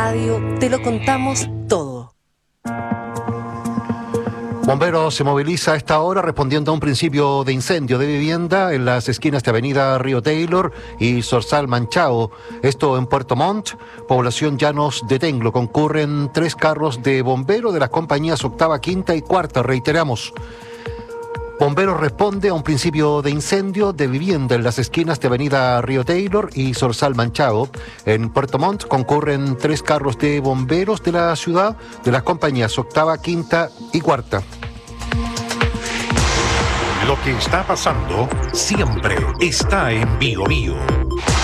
Radio te lo contamos todo. Bomberos se moviliza a esta hora respondiendo a un principio de incendio de vivienda en las esquinas de Avenida Río Taylor y Zorzal Manchao. Esto en Puerto Montt, población Llanos de Tenglo. Concurren 3 carros de bomberos de las compañías octava, quinta y cuarta. Reiteramos. Bomberos responde a un principio de incendio de vivienda en las esquinas de Avenida Río Taylor y Zorzal Manchao. En Puerto Montt concurren 3 carros de bomberos de la ciudad de las compañías octava, quinta y cuarta. Lo que está pasando siempre está en Bio Bio.